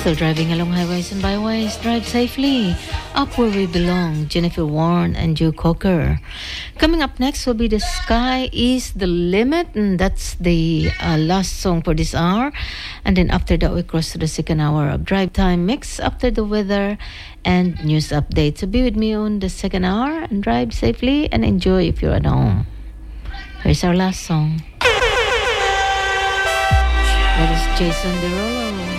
Still driving along highways and byways. Drive safely. Up where we belong. Jennifer Warren and Joe Cocker. Coming up next will be The Sky is the Limit. And that's the last song for this hour. And then after that, we cross to the second hour of Drive Time Mix after the weather and news update. So be with me on the second hour and drive safely and enjoy if you're at home. Here's our last song. That is Jason Derulo.